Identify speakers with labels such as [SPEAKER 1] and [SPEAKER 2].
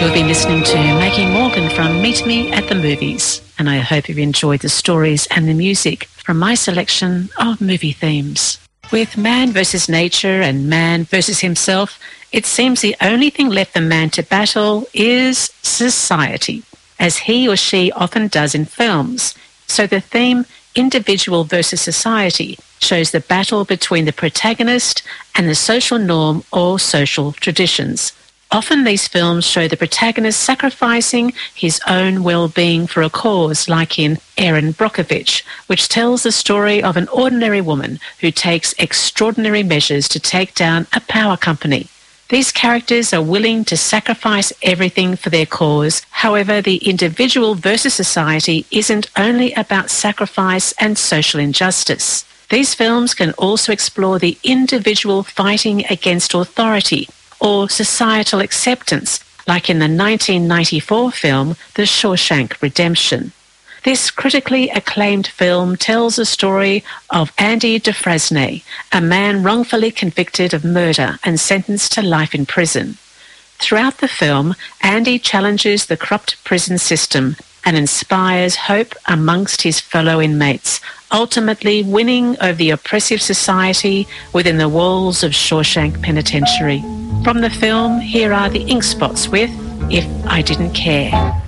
[SPEAKER 1] You've been listening to Maggie Morgan from Meet Me at the Movies, and I hope you've enjoyed the stories and the music from my selection of movie themes. With man versus nature and man versus himself, it seems the only thing left for man to battle is society, as he or she often does in films. So the theme, individual versus society, shows the battle between the protagonist and the social norm or social traditions. Often these films show the protagonist sacrificing his own well-being for a cause, like in Erin Brockovich, which tells the story of an ordinary woman who takes extraordinary measures to take down a power company. These characters are willing to sacrifice everything for their cause. However, the individual versus society isn't only about sacrifice and social injustice. These films can also explore the individual fighting against authority or societal acceptance, like in the 1994 film The Shawshank Redemption. This critically acclaimed film tells the story of Andy Dufresne, a man wrongfully convicted of murder and sentenced to life in prison. Throughout the film, Andy challenges the corrupt prison system and inspires hope amongst his fellow inmates, ultimately winning over the oppressive society within the walls of Shawshank Penitentiary. From the film, here are the Ink Spots with If I Didn't Care.